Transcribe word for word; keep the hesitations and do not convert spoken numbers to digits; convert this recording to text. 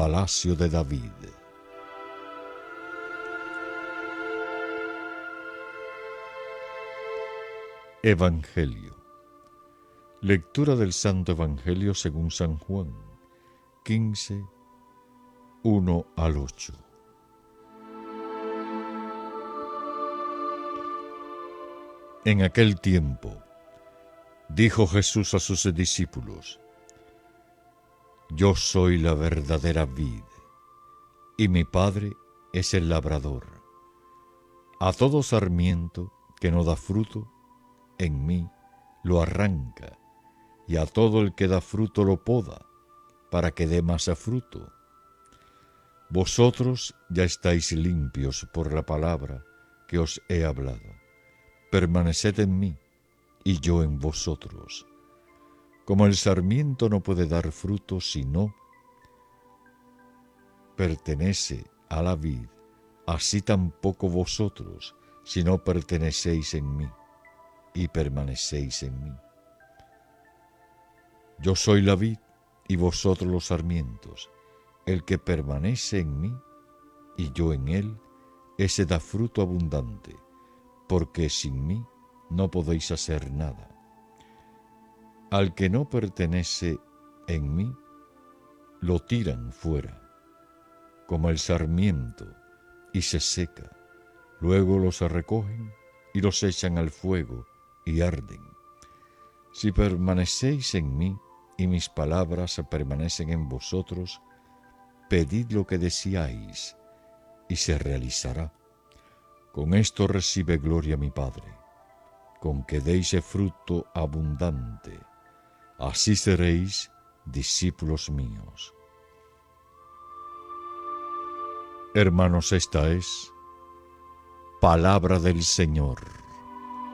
palacio de David. Evangelio. Lectura del Santo Evangelio según San Juan, quince, uno al ocho. En aquel tiempo, dijo Jesús a sus discípulos: Yo soy la verdadera vid, y mi Padre es el labrador. A todo sarmiento que no da fruto, en mí lo arranca, y a todo el que da fruto lo poda, para que dé más fruto. Vosotros ya estáis limpios por la palabra que os he hablado. Permaneced en mí, y yo en vosotros. Como el sarmiento no puede dar fruto si no pertenece a la vid, así tampoco vosotros si no pertenecéis en mí y permanecéis en mí. Yo soy la vid y vosotros los sarmientos. El que permanece en mí y yo en él, ese da fruto abundante, porque sin mí no podéis hacer nada. Al que no pertenece en mí, lo tiran fuera, como el sarmiento, y se seca. Luego los recogen y los echan al fuego y arden. Si permanecéis en mí y mis palabras permanecen en vosotros, pedid lo que deseáis y se realizará. Con esto recibe gloria mi Padre, con que deis fruto abundante. Así seréis discípulos míos. Hermanos, esta es palabra del Señor.